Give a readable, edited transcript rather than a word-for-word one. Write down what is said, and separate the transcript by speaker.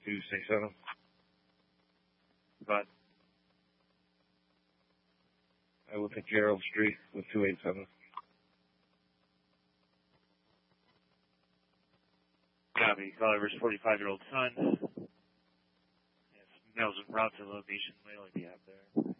Speaker 1: 267.
Speaker 2: But
Speaker 1: I will take Gerald Street with 287.
Speaker 2: Copy. Caller's 45-year-old son. Yes, males en route to location. Wait till the app there.